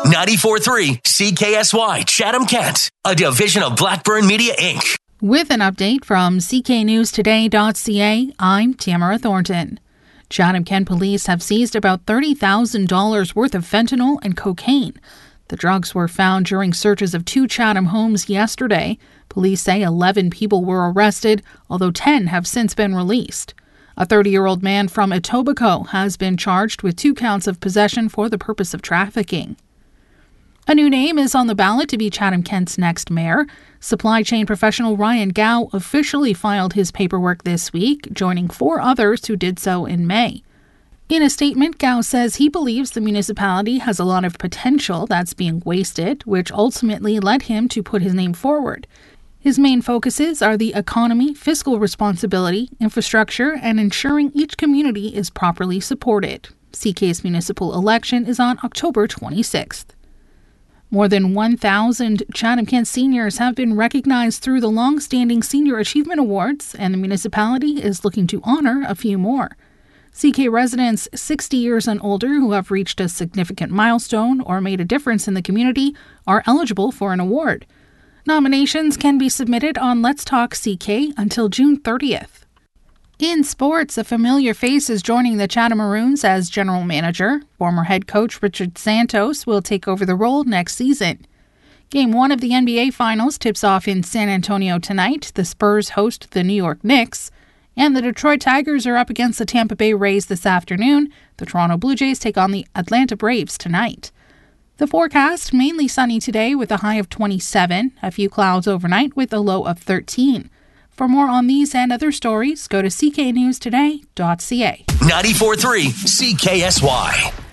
94.3 CKSY Chatham-Kent, a division of Blackburn Media, Inc. With an update from cknewstoday.ca, I'm Tamara Thornton. Chatham-Kent police have seized about $30,000 worth of fentanyl and cocaine. The drugs were found during searches of 2 Chatham homes yesterday. Police say 11 people were arrested, although 10 have since been released. A 30-year-old man from Etobicoke has been charged with 2 counts of possession for the purpose of trafficking. A new name is on the ballot to be Chatham-Kent's next mayor. Supply chain professional Ryan Gow officially filed his paperwork this week, joining 4 others who did so in May. In a statement, Gow says he believes the municipality has a lot of potential that's being wasted, which ultimately led him to put his name forward. His main focuses are the economy, fiscal responsibility, infrastructure, and ensuring each community is properly supported. CK's municipal election is on October 26th. More than 1,000 Chatham-Kent seniors have been recognized through the long-standing Senior Achievement Awards, and the municipality is looking to honor a few more. CK residents 60 years and older who have reached a significant milestone or made a difference in the community are eligible for an award. Nominations can be submitted on Let's Talk CK until June 30th. In sports, a familiar face is joining the Chatham Maroons as general manager. Former head coach Richard Santos will take over the role next season. Game 1 of the NBA Finals tips off in San Antonio tonight. The Spurs host the New York Knicks. And the Detroit Tigers are up against the Tampa Bay Rays this afternoon. The Toronto Blue Jays take on the Atlanta Braves tonight. The forecast, mainly sunny today with a high of 27, a few clouds overnight with a low of 13. For more on these and other stories, go to cknewstoday.ca. 94.3 CKSY.